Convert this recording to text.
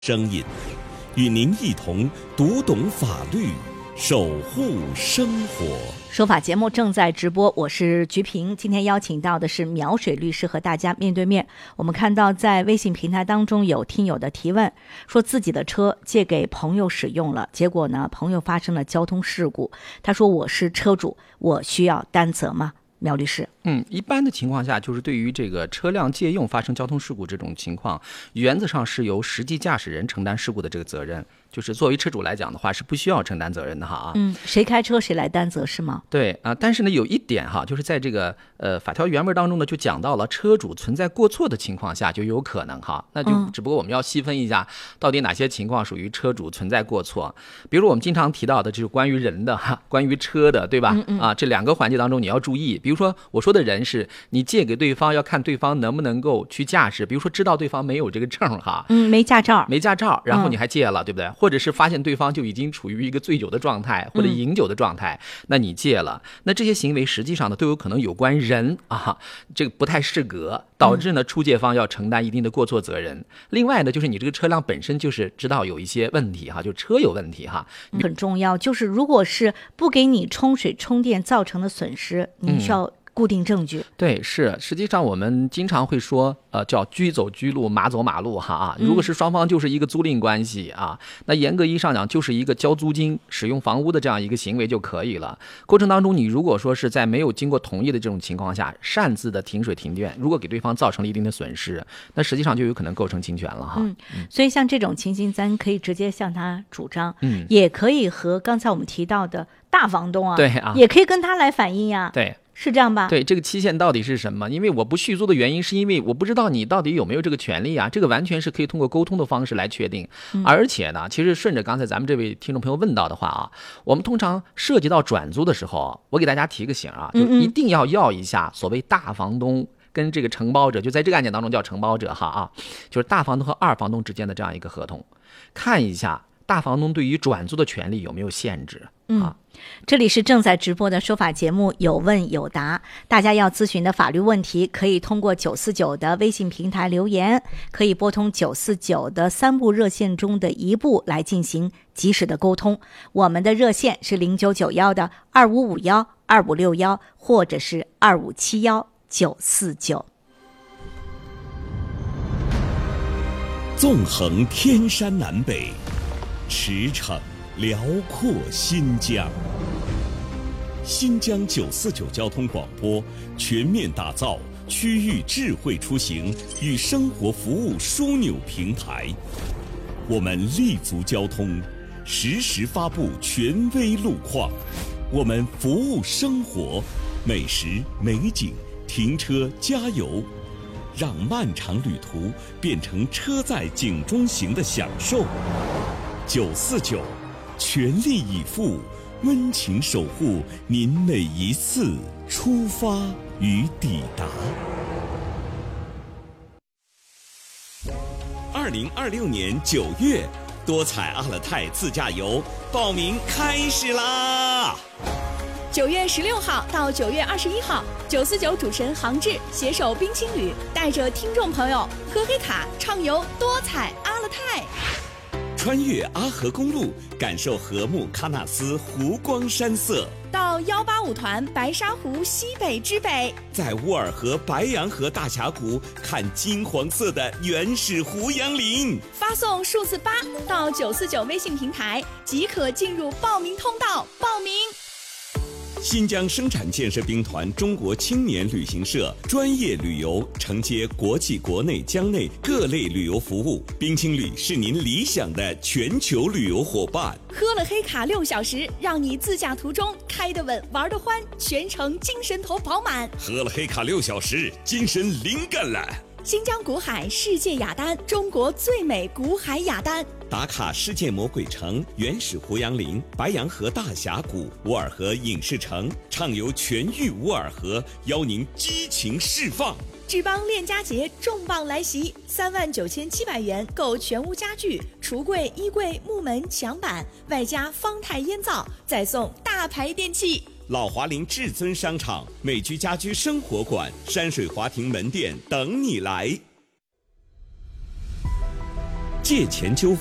声音，与您一同读懂法律，守护生活。 说法节目正在直播，我是菊萍。今天邀请到的是苗水律师和大家面对面。我们看到在微信平台当中有听友的提问，说自己的车借给朋友使用了，结果呢，朋友发生了交通事故。他说我是车主，我需要担责吗？苗律师。 一般的情况下，就是对于这个车辆借用发生交通事故这种情况，原则上是由实际驾驶人承担事故的这个责任。就是作为车主来讲的话，是不需要承担责任的哈。 谁开车谁来担责是吗？ 对啊，但是呢，有一点哈，就是在这个法条原文当中呢，就讲到了车主存在过错的情况下就有可能哈。那就只不过我们要细分一下，到底哪些情况属于车主存在过错。比如我们经常提到的就是关于人的哈，关于车的，对吧？这两个环节当中你要注意。比如说我说的人是你借给对方，要看对方能不能够去驾驶。比如说知道对方没有这个证哈， 没驾照， 然后你还借了，对不对？或者是发现对方就已经处于一个醉酒的状态或者饮酒的状态，那你借了，那这些行为实际上呢都有可能有关人啊，这个不太适格，导致呢出借方要承担一定的过错责任。另外呢，就是你这个车辆本身就是知道有一些问题哈，就车有问题哈， 很重要。就是如果是不给你充水充电造成的损失，你需要固定证据。 对，是，实际上我们经常会说，叫车走车路，马走马路哈啊。如果是双方就是一个租赁关系啊，那严格意义上讲就是一个交租金、使用房屋的这样一个行为就可以了。过程当中，你如果说是在没有经过同意的这种情况下，擅自的停水停电，如果给对方造成了一定的损失，那实际上就有可能构成侵权了哈。 所以像这种情形，咱可以直接向他主张，也可以和刚才我们提到的大房东对啊， 也可以跟他来反映呀。 对。 是这样吧？ 对，这个期限到底是什么？因为我不续租的原因是因为我不知道你到底有没有这个权利啊，这个完全是可以通过沟通的方式来确定。而且呢，其实顺着刚才咱们这位听众朋友问到的话啊，我们通常涉及到转租的时候，我给大家提个醒啊，就一定要一下所谓大房东跟这个承包者，就在这个案件当中叫承包者哈啊，就是大房东和二房东之间的这样一个合同，看一下大房东对于转租的权利有没有限制啊。 这里是正在直播的说法节目，有问有答，大家要咨询的法律问题可以通过949的微信平台留言，可以拨通949的3部热线中的一部来进行及时的沟通。我们的热线是0991的2551、2561，或者是2571、949。 纵横天山南北，驰骋辽阔新疆。新疆949交通广播全面打造区域智慧出行与生活服务枢纽平台。我们立足交通，实时发布权威路况。我们服务生活，美食美景，停车加油，让漫长旅途变成车载景中行的享受。949全力以赴，温情守护您每一次出发与抵达。2026年9月，多彩阿勒泰自驾游报名开始啦 ！9月16号到9月21号，949主持人杭志携手冰青旅，带着听众朋友喝黑卡畅游多彩阿勒泰。 穿越阿河公路，感受禾木喀纳斯湖光山色； 到185团白沙湖西北之北， 在乌尔河白洋河大峡谷看金黄色的原始胡杨林。 发送数字8到949微信平台，即可进入报名通道报名。 新疆生产建设兵团中国青年旅行社专业旅游，承接国际国内疆内各类旅游服务。冰青旅是您理想的全球旅游伙伴。 喝了黑卡6小时，让你自驾途中开得稳，玩得欢，全程精神头饱满。 喝了黑卡6小时，精神灵感了。 新疆古海世界雅丹，中国最美古海雅丹。 打卡世界魔鬼城、原始胡杨林、白洋河大峡谷、乌尔河影视城，畅游全域乌尔河，邀您激情释放。 志邦恋家节重磅来袭，39700元购全屋家具、橱柜、衣柜、木门、墙板，外加方太烟皂，再送大牌电器。 老华林至尊商场、美居家居生活馆、山水华庭门店等你来。 借钱纠纷